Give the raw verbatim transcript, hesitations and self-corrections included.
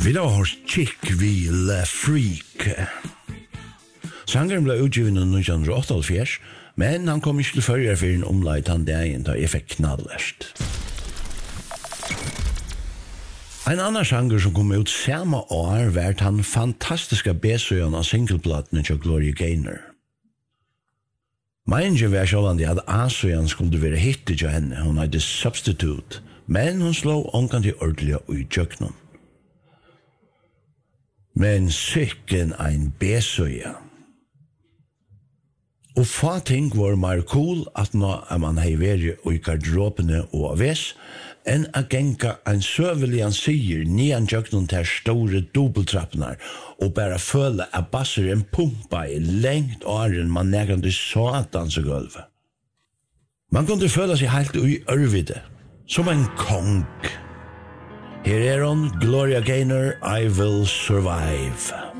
Vi da har Chick Will Freak. Sangeren ble utgiven i nitton åttaogfjørs, men han kom ikke til førre for en omleit han dagen da jeg fikk knallverst. En annan sanger som kom ut samme år var han fantastiska B-søen av singleplaten til Gloria Gaynor. Meningen var sjålandi at A-søen skulle være hittet til henne, hun hadde Substitute, men hun slå omkant i ordelig i tjøkkenen. Men sikken ein B-søen. Og få ting var mer cool at nå er man hei veri i gardropene og aves, enn a genka en søvelig han sier nian tjøkkenen til store dobbeltrappene og bare føle at basseren pumpa i lengt åren man negrande satans og gulvet. Man kunne føle seg helt ui ørvide, som en kong. Her er hun, Gloria Gaynor, I Will Survive.